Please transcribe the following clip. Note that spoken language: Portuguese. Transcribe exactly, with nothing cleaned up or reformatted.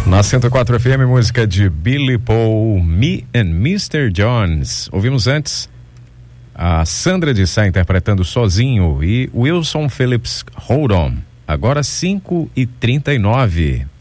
Na cento e quatro F M, música de Billy Paul, Me and mister Jones. Ouvimos antes a Sandra de Sá interpretando Sozinho e Wilson Phillips, Hold On. Agora cinco e trinta e nove.